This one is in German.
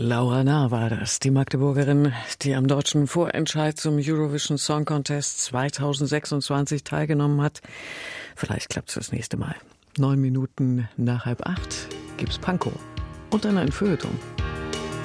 Laura Nahr war das, die Magdeburgerin, die am deutschen Vorentscheid zum Eurovision Song Contest 2026 teilgenommen hat. Vielleicht klappt es das nächste Mal. 9 Minuten nach 7:30 gibt's Pankow und dann ein Feuilleton.